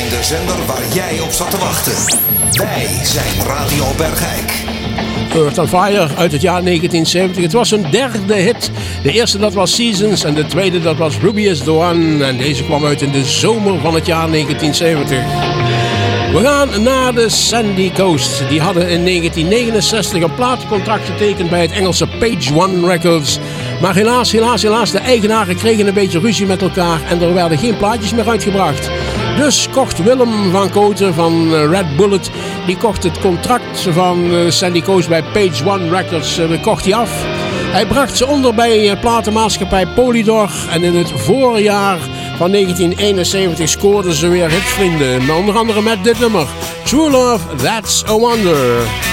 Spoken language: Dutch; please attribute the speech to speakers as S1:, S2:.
S1: de zender waar jij op zat te wachten. Wij zijn Radio Bergijk.
S2: Earth on Fire uit het jaar 1970. Het was een derde hit. De eerste dat was Seasons en de tweede dat was Ruby is the One. En deze kwam uit in de zomer van het jaar 1970. We gaan naar de Sandy Coast. Die hadden in 1969 een platencontract getekend bij het Engelse Page One Records. Maar helaas, de eigenaren kregen een beetje ruzie met elkaar en er werden geen plaatjes meer uitgebracht. Dus kocht Willem van Koten van Red Bullet, die kocht het contract van Sandy Coast bij Page One Records, kocht hij af. Hij bracht ze onder bij platenmaatschappij Polydor en in het voorjaar van 1971 scoorden ze weer hitvrienden. Onder andere met dit nummer, True Love, That's a Wonder.